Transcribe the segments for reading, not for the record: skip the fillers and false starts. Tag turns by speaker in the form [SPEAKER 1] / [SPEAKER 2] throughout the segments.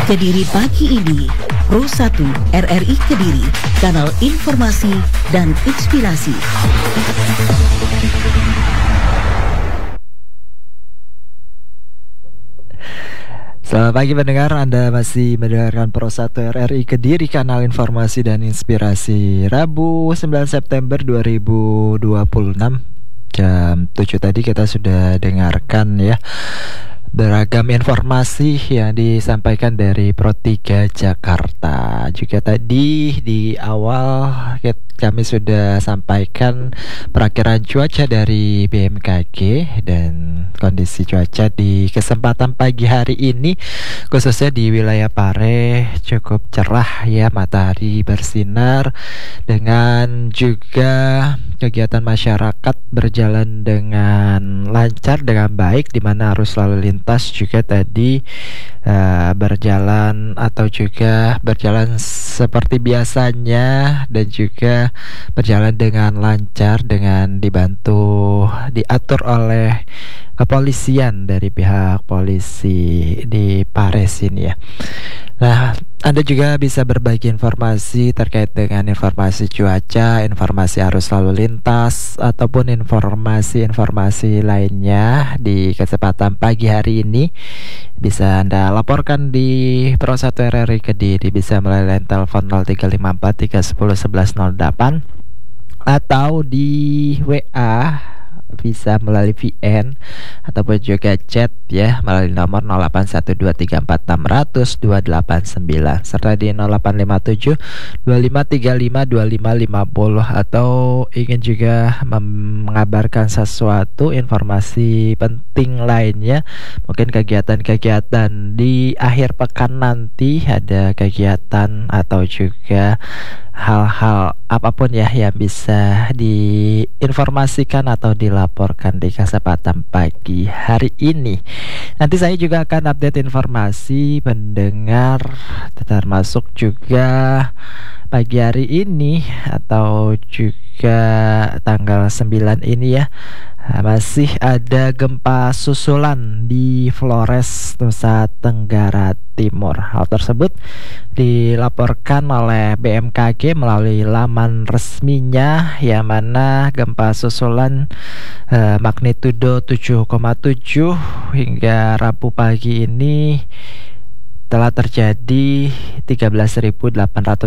[SPEAKER 1] Kediri pagi ini, Pro 1 RRI Kediri, kanal informasi dan inspirasi.
[SPEAKER 2] Selamat pagi pendengar, Anda masih mendengarkan Pro 1 RRI Kediri, kanal informasi dan inspirasi. Rabu 9 September 2026 jam 7 tadi kita sudah dengarkan ya beragam informasi yang disampaikan dari Pro 3 Jakarta. Juga tadi di awal kami sudah sampaikan perakiraan cuaca dari BMKG dan kondisi cuaca di kesempatan pagi hari ini khususnya di wilayah Pare cukup cerah ya, matahari bersinar dengan juga kegiatan masyarakat berjalan dengan lancar, dengan baik, di mana arus lalu lintas juga tadi berjalan atau juga berjalan seperti biasanya dan juga berjalan dengan lancar dengan diatur oleh kepolisian dari pihak polisi di Pares ini ya. Nah, Anda juga bisa berbagi informasi terkait dengan informasi cuaca, informasi arus lalu lintas, ataupun informasi-informasi lainnya di kesempatan pagi hari ini. Bisa Anda laporkan di Pro 1 RRI Kediri, bisa melalui line telepon 0354 310 1108 atau di WA bisa melalui VN ataupun juga chat ya melalui nomor 081234600289 serta di 0857 2535 2550 atau ingin juga mengabarkan sesuatu informasi penting lainnya, mungkin kegiatan-kegiatan di akhir pekan nanti, ada kegiatan atau juga hal-hal apapun ya yang bisa diinformasikan atau dilaporkan di kesempatan pagi hari ini. Nanti saya juga akan update informasi pendengar, termasuk juga pagi hari ini atau juga tanggal 9 ini ya, masih ada gempa susulan di Flores, Nusa Tenggara Timur. Hal tersebut dilaporkan oleh BMKG melalui laman resminya, yang mana gempa susulan magnitudo 7,7 hingga Rabu pagi ini telah terjadi 13.863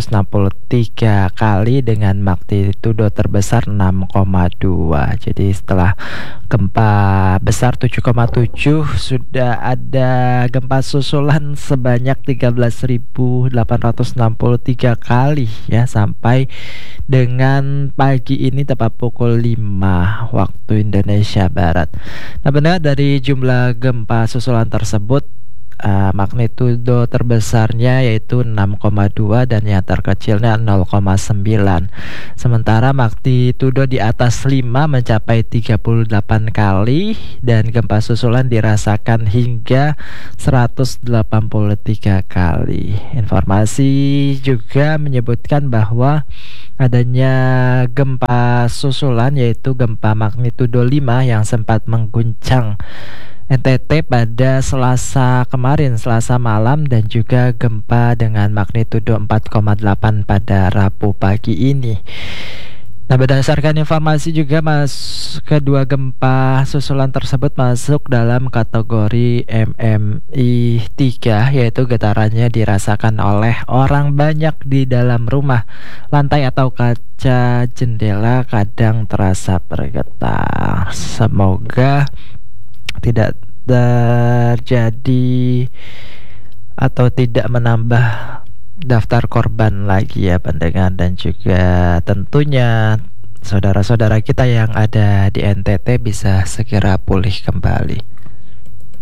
[SPEAKER 2] kali dengan magnitudo terbesar 6,2. Jadi setelah gempa besar 7,7 sudah ada gempa susulan sebanyak 13.863 kali ya, sampai dengan pagi ini tepat pukul 5 waktu Indonesia Barat. Nah, benar dari jumlah gempa susulan tersebut, magnitudo terbesarnya yaitu 6,2 dan yang terkecilnya 0,9. Sementara magnitudo di atas 5 mencapai 38 kali dan gempa susulan dirasakan hingga 183 kali. Informasi juga menyebutkan bahwa adanya gempa susulan yaitu gempa magnitudo 5 yang sempat mengguncang NTT pada Selasa malam, dan juga gempa dengan magnitudo 4,8 pada Rabu pagi ini. Nah, berdasarkan informasi juga kedua gempa susulan tersebut masuk dalam kategori MMI 3, yaitu getarannya dirasakan oleh orang banyak di dalam rumah. Lantai atau kaca jendela kadang terasa bergetar. Semoga tidak terjadi atau tidak menambah daftar korban lagi ya pendengar, dan juga tentunya saudara-saudara kita yang ada di NTT bisa segera pulih kembali.